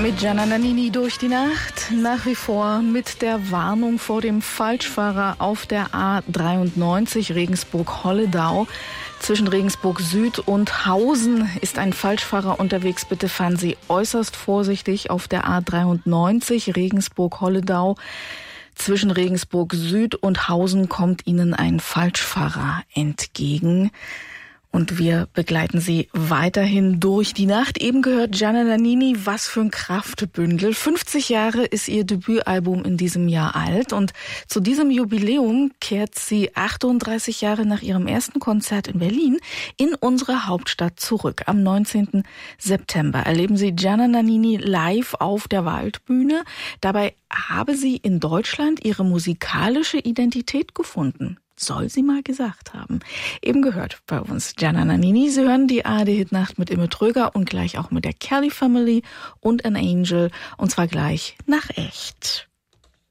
Mit Gianna Nannini durch die Nacht, nach wie vor mit der Warnung vor dem Falschfahrer auf der A93 Regensburg-Holledau. Zwischen Regensburg Süd und Hausen ist ein Falschfahrer unterwegs. Bitte fahren Sie äußerst vorsichtig auf der A93 Regensburg-Holledau. Zwischen Regensburg Süd und Hausen kommt Ihnen ein Falschfahrer entgegen. Und wir begleiten Sie weiterhin durch die Nacht. Eben gehört Gianna Nannini, was für ein Kraftbündel. 50 Jahre ist ihr Debütalbum in diesem Jahr alt. Und zu diesem Jubiläum kehrt sie 38 Jahre nach ihrem ersten Konzert in Berlin in unsere Hauptstadt zurück. Am 19. September erleben Sie Gianna Nannini live auf der Waldbühne. Dabei habe sie in Deutschland ihre musikalische Identität gefunden. Soll sie mal gesagt haben. Eben gehört bei uns Gianna Nannini. Sie hören die ARD-Hitnacht mit Imme Tröger und gleich auch mit der Kelly Family und An Angel. Und zwar gleich nach echt.